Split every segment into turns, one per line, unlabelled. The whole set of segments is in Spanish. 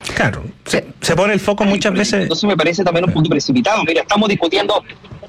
Claro, se pone el foco muchas veces.
Entonces me parece también un punto precipitado. Mira, estamos discutiendo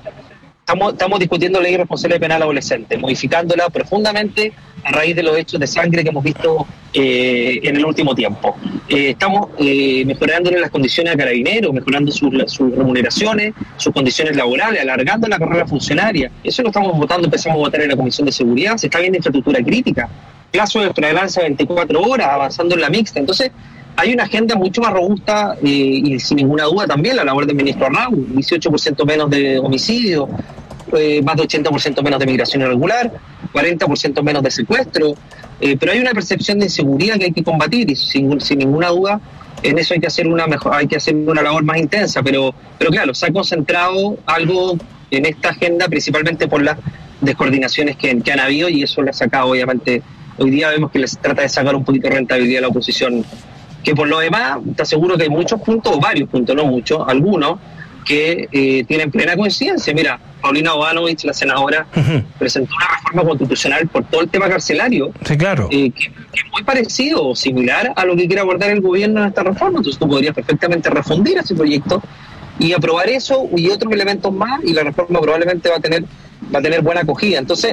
ley de responsabilidad penal adolescente, modificándola profundamente a raíz de los hechos de sangre que hemos visto en el último tiempo. Estamos mejorándole las condiciones a carabineros, mejorando sus remuneraciones, sus condiciones laborales, alargando la carrera funcionaria. Eso lo estamos votando, empezamos a votar en la Comisión de Seguridad, se está viendo infraestructura crítica, plazo de tolerancia 24 horas, avanzando en la mixta. Entonces, hay una agenda mucho más robusta y sin ninguna duda también la labor del ministro Arnau, 18% menos de homicidios, más de 80% menos de migración irregular, 40% menos de secuestro, pero hay una percepción de inseguridad que hay que combatir y sin ninguna duda en eso hay que hacer una labor más intensa, pero claro, se ha concentrado algo en esta agenda principalmente por las descoordinaciones que han habido y eso le ha sacado obviamente, hoy día vemos que les trata de sacar un poquito de rentabilidad a la oposición, que por lo demás, te aseguro que hay muchos puntos, o varios puntos, no muchos, algunos, que tienen plena coincidencia. Mira, Paulina Bodanovich, la senadora, presentó una reforma constitucional por todo el tema carcelario,
sí, claro.
Que es muy parecido o similar a lo que quiere abordar el gobierno en esta reforma. Entonces tú podrías perfectamente refundir ese proyecto y aprobar eso y otros elementos más, y la reforma probablemente va a tener buena acogida. Entonces,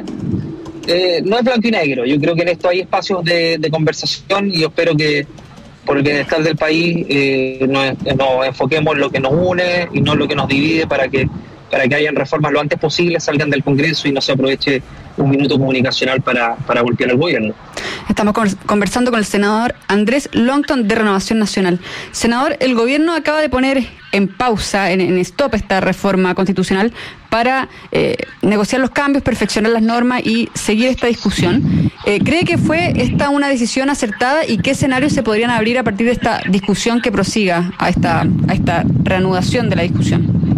no es blanco y negro. Yo creo que en esto hay espacios de conversación y yo espero que por el bienestar del país nos enfoquemos en lo que nos une y no en lo que nos divide para que hayan reformas lo antes posible, salgan del Congreso y no se aproveche un minuto comunicacional para golpear al gobierno.
Estamos conversando con el senador Andrés Longton de Renovación Nacional. Senador, el gobierno acaba de poner en pausa, en stop esta reforma constitucional para negociar los cambios, perfeccionar las normas y seguir esta discusión. ¿Cree que fue esta una decisión acertada y qué escenarios se podrían abrir a partir de esta discusión que prosiga a esta reanudación de la discusión?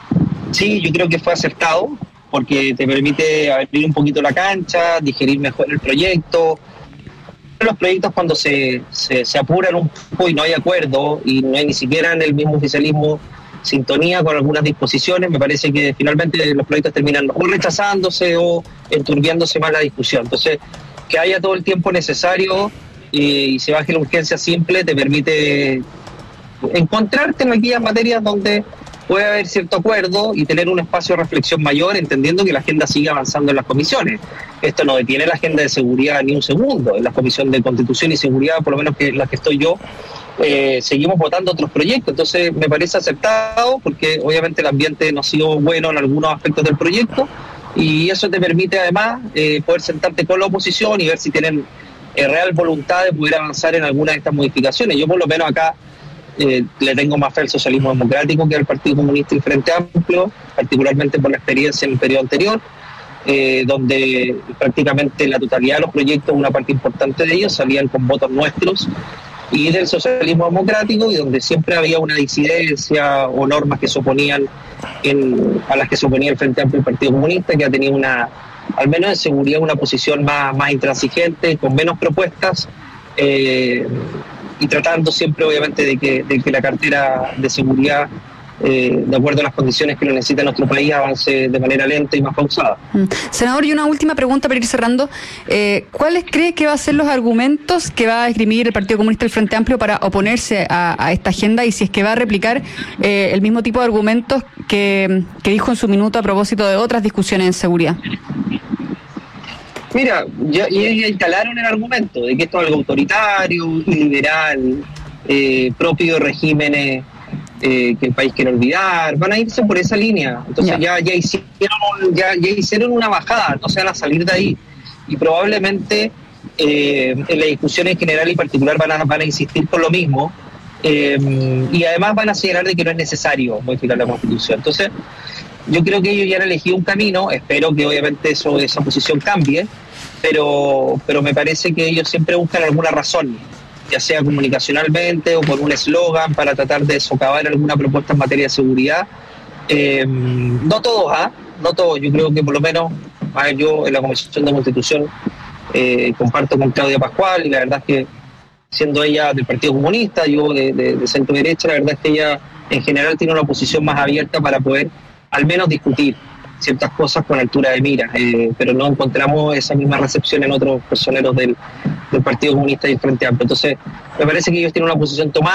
Sí, yo creo que fue acertado porque te permite abrir un poquito la cancha, digerir mejor el proyecto. Los proyectos cuando se apuran un poco y no hay acuerdo y no hay ni siquiera en el mismo oficialismo sintonía con algunas disposiciones, me parece que finalmente los proyectos terminan o rechazándose o enturbiándose más la discusión. Entonces, que haya todo el tiempo necesario y se baje la urgencia simple te permite encontrarte en aquellas materias donde puede haber cierto acuerdo y tener un espacio de reflexión mayor, entendiendo que la agenda sigue avanzando en las comisiones. Esto no detiene la agenda de seguridad ni un segundo. En la Comisión de Constitución y Seguridad, por lo menos que la que estoy yo, seguimos votando otros proyectos. Entonces me parece acertado porque obviamente el ambiente no ha sido bueno en algunos aspectos del proyecto y eso te permite además poder sentarte con la oposición y ver si tienen real voluntad de poder avanzar en algunas de estas modificaciones. Yo por lo menos acá le tengo más fe al socialismo democrático que al Partido Comunista y Frente Amplio, particularmente por la experiencia en el periodo anterior, donde prácticamente la totalidad de los proyectos, una parte importante de ellos, salían con votos nuestros y del socialismo democrático, y donde siempre había una disidencia o normas que se oponían a las que se oponía el Frente Amplio y el Partido Comunista, que ha tenido al menos en seguridad, una posición más intransigente, con menos propuestas, y tratando siempre obviamente de que la cartera de seguridad, de acuerdo a las condiciones que lo necesita nuestro país, avance de manera lenta y más pausada.
Senador, y una última pregunta para ir cerrando. ¿Cuáles cree que va a ser los argumentos que va a esgrimir el Partido Comunista y el Frente Amplio para oponerse a esta agenda, y si es que va a replicar el mismo tipo de argumentos que dijo en su minuto a propósito de otras discusiones en seguridad?
Mira, ya instalaron el argumento de que esto es algo autoritario, iliberal, propio de regímenes que el país quiere olvidar. Van a irse por esa línea. Entonces ya hicieron una bajada, no se van a salir de ahí. Y probablemente en la discusión en general y particular van a insistir con lo mismo. Y además van a señalar de que no es necesario modificar la Constitución. Entonces, yo creo que ellos ya han elegido un camino. Espero que obviamente esa posición cambie, pero me parece que ellos siempre buscan alguna razón, ya sea comunicacionalmente o por un eslogan para tratar de socavar alguna propuesta en materia de seguridad. No todos, no todos. Yo creo que por lo menos yo en la Comisión de Constitución comparto con Claudia Pascual, y la verdad es que siendo ella del Partido Comunista, yo de centro derecha, la verdad es que ella en general tiene una posición más abierta para poder al menos discutir ciertas cosas con altura de mira, pero no encontramos esa misma recepción en otros personeros del Partido Comunista y el Frente Amplio. Entonces, me parece que ellos tienen una posición tomada.